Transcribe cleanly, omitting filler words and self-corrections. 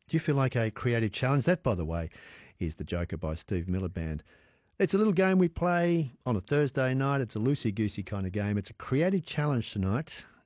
Do you feel like a creative challenge? That, by the way, is The Joker by Steve Miller Band. It's a little game we play on a Thursday night. It's a loosey-goosey kind of game. It's a creative challenge tonight.